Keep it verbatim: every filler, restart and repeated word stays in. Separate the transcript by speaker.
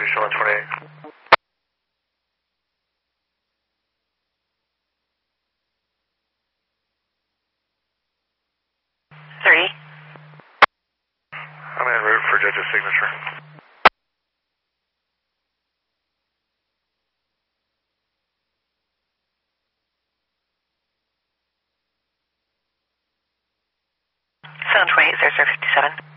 Speaker 1: Houston one twenty-eight.
Speaker 2: Three.
Speaker 1: I'm en route for judge's signature.
Speaker 2: seven twenty-eight, zero zero fifty-seven.